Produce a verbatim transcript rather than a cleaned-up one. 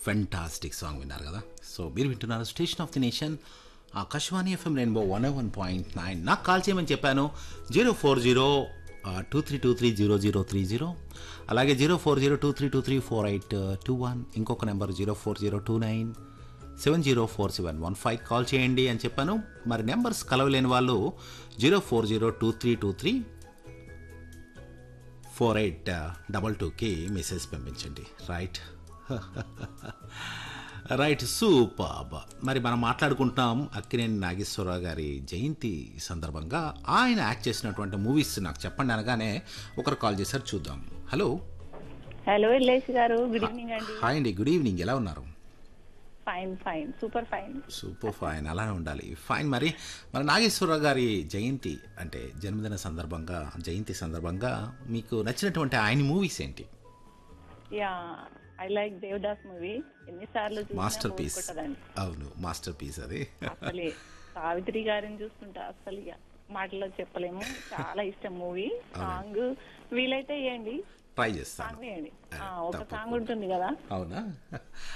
Fantastic song విన్నారు కదా. So మీరు వింటున్నారు station of the nation Akashvani FM rainbow one one point nine. నాకు కాల్ చేయమని చెప్పాను. Zero four zero two three two three zero zero three zero, అలాగే zero four zero two three two three four eight two one, ఇంకొక number zero four zero two nine seven zero four seven one five call చేయండి అని చెప్పాను. మరి numbers కలవలేని వాళ్ళు zero four zero two three two three four eight double టూకి message పంపించండి. Right right super. మరి మనం మాట్లాడుకుంటున్నాం అక్కినేని నాగేశ్వరరావు గారి జయంతి సందర్భంగా ఆయన యాక్ట్ చేసినటువంటి మూవీస్ నాకు చెప్పండి అనగానే ఒకరు కాల్ చేశారు, చూద్దాం. హలో హలో ఎల్లేష్ గారు, గుడ్ ఈవినింగ్ అండి. హాయ్ అండి, గుడ్ ఈవినింగ్. ఎలా ఉన్నారు? Fine fine super fine. Super fine, అలానే ఉండాలి. ఫైన్. మరి మన నాగేశ్వరరావు గారి జయంతి అంటే జన్మదిన సందర్భంగా, జయంతి సందర్భంగా మీకు నచ్చినటువంటి ఆయన మూవీస్ ఏంటి? Yeah I like Devdas movie. ఎన్నిసార్లు మాస్టర్ పీస్. అవును, మాస్టర్ పీస్ అది. అసలు సావిత్రి గారిని చూస్తుంటా అసలు ఇక మాటల్లో చెప్పలేము. చాలా ఇష్టం మూవీ. సాంగ్ వీలైతే వేయండి, ట్రై చేస్తాను. సాంగ్ వేయండి. ఒక సాంగ్ ఉంటుంది కదా. అవునా?